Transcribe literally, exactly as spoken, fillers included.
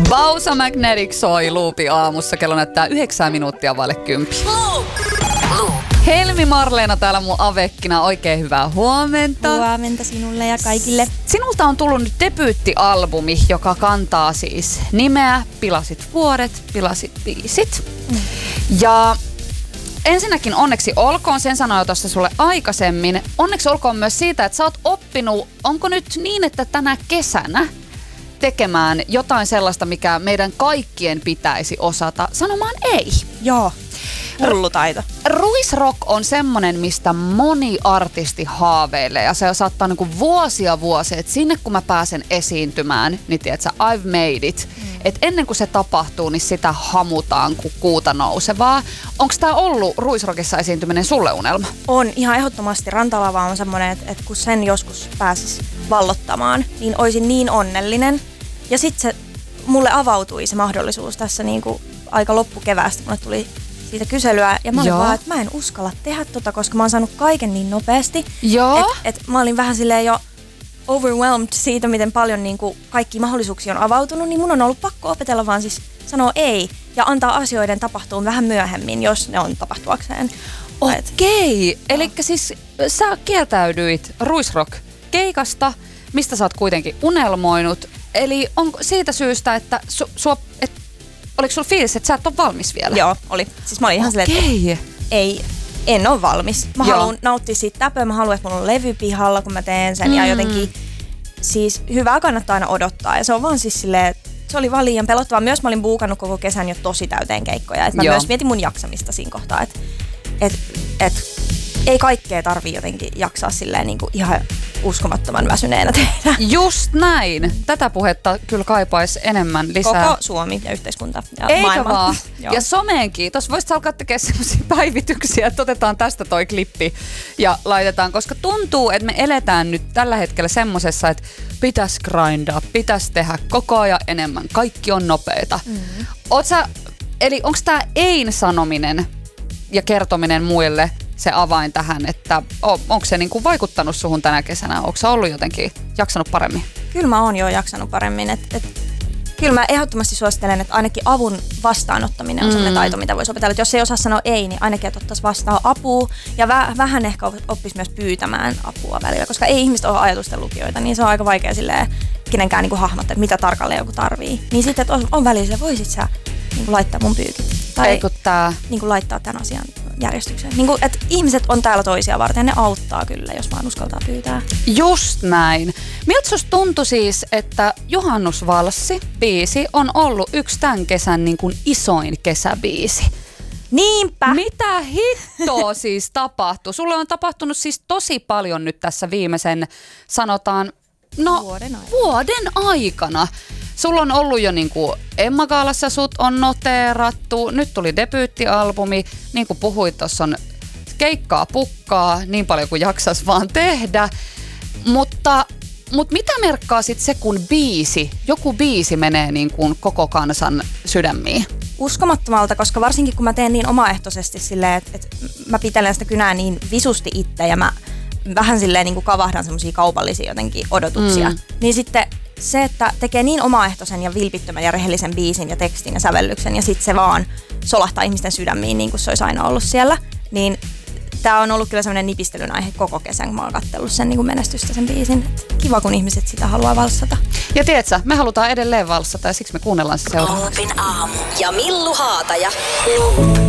Bausa Magnetic soi Loopi aamussa. Kello näyttää yhdeksän minuuttia vaille kymppi. Helmi Marleena täällä mun avekkina. Oikein hyvää huomenta. Huomenta sinulle ja kaikille. Sinulta on tullut nyt debyyttialbumi, joka kantaa siis nimeä Pilasit vuodet, pilasit biisit. Mm. Ja ensinnäkin onneksi olkoon, sen sanoin jo tuossa sulle aikaisemmin. Onneksi olkoon myös siitä, että sä oot oppinut, onko nyt niin, että tänä kesänä tekemään jotain sellaista, mikä meidän kaikkien pitäisi osata, sanomaan ei. Joo, hullutaito. Ruisrock on semmonen, mistä moni artisti haaveilee ja se saattaa niinku vuosia vuosia, että sinne kun mä pääsen esiintymään, niin tiedät sä, I've made it. Mm. Et ennen kuin se tapahtuu, niin sitä hamutaan kuin kuuta nousevaa. Onko tää ollut Ruisrockissa esiintyminen sulle unelma? On, ihan ehdottomasti. Rantalava on semmonen, että et kun sen joskus pääsis vallottamaan, niin oisin niin onnellinen. Ja sitten se mulle avautui se mahdollisuus tässä niinku aika loppukeväästä, mulle tuli siitä kyselyä. Ja mä olin vaan, että mä en uskalla tehdä tota, koska mä oon saanut kaiken niin nopeasti. Että et mä olin vähän silleen jo overwhelmed siitä, miten paljon niinku kaikki mahdollisuuksia on avautunut. Niin mun on ollut pakko opetella vaan siis sanoa ei ja antaa asioiden tapahtua vähän myöhemmin, jos ne on tapahtuakseen. Okei, eli siis sä kieltäydyit Ruisrock-keikasta, mistä sä oot kuitenkin unelmoinut. Eli onko siitä syystä, että su, sua, et, oliko sulla fiilis, että sä et ole valmis vielä? Joo, oli. Siis mä olin ihan silleen, että ei, en ole valmis. Mä Joo. haluan nauttia siitä täpöä, mä haluan, että mulla on levy pihalla, kun mä teen sen. Mm. Ja jotenkin, siis hyvää kannattaa aina odottaa. Ja se on vaan siis silleen, se oli vaan liian pelottavaa. Myös mä olin buukannut koko kesän jo tosi täyteen keikkoja. Et mä Joo. myös mietin mun jaksamista siinä kohtaa, että et, et, ei kaikkea tarvii jotenkin jaksaa silleen niin kuin ihan uskomattoman väsyneenä tehdä. Just näin. Tätä puhetta kyllä kaipaisi enemmän lisää. Koko Suomi ja yhteiskunta ja Eikä maailma. Vaan. Ja someenkin. Tuossa voisit alkaa tekemään sellaisia päivityksiä, että otetaan tästä toi klippi ja laitetaan, koska tuntuu, että me eletään nyt tällä hetkellä semmosessa, että pitäisi grindaa, pitäisi tehdä koko ajan enemmän. Kaikki on nopeeta. Mm. Oot sä, eli onko tää ein sanominen ja kertominen muille se avain tähän, että on, onko se niinku vaikuttanut suhun tänä kesänä? Onko sä ollut jotenkin jaksanut paremmin? Kyllä mä oon jo jaksanut paremmin. Et, et, kyllä mä ehdottomasti suosittelen, että ainakin avun vastaanottaminen on mm. sellainen taito, mitä voisi opetella. Et jos ei osaa sanoa ei, niin ainakin että ottaisi vastaan apua ja vä- vähän ehkä oppisi myös pyytämään apua välillä. Koska ei ihmiset ole ajatusten lukijoita, niin se on aika vaikea silleen, kenenkään niinku hahmottaa, että mitä tarkalleen joku tarvii. Niin sitten, että on, on välillä se, voisit sä niinku laittaa mun pyykit. Tai tää niinku laittaa tämän asian järjestykseen. Niinku, että ihmiset on täällä toisia varten, ne auttaa kyllä, jos vaan uskaltaa pyytää. Just näin. Miltä susta tuntui siis, että Juhannusvalssi biisi on ollut yksi tämän kesän niin kuin isoin kesäbiisi? Niinpä! Mitä hittoa siis tapahtui? Sulle on tapahtunut siis tosi paljon nyt tässä viimeisen, sanotaan, no vuoden aikana. Vuoden aikana. Sulla on ollut jo niinku Emma Gaalassa sut on noteerattu, nyt tuli debyyttialbumi, niin kuin puhuit, tuossa on keikkaa pukkaa, niin paljon kuin jaksas vaan tehdä. Mutta, mutta mitä merkkaa sit se, kun biisi, joku biisi menee niin kuin koko kansan sydämiin? Uskomattomalta, koska varsinkin kun mä teen niin omaehtoisesti silleen, että, että mä pitelen sitä kynää niin visusti itse ja mä vähän silleen niin kuin kavahdan semmosia kaupallisia jotenkin odotuksia, mm. niin sitten se, että tekee niin omaehtoisen ja vilpittömän ja rehellisen biisin ja tekstin ja sävellyksen ja sitten se vaan solahtaa ihmisten sydämiin niin kuin se olisi aina ollut siellä, niin tää on ollut kyllä semmoinen nipistelyn aihe koko kesän, kun mä oon katsellut sen niin kuin menestystä sen biisin. Et kiva, kun ihmiset sitä haluaa valssata. Ja tiedätkö, me halutaan edelleen valssata ja siksi me kuunnellaan se seuraavaksi. Aamu ja Millu Haataja.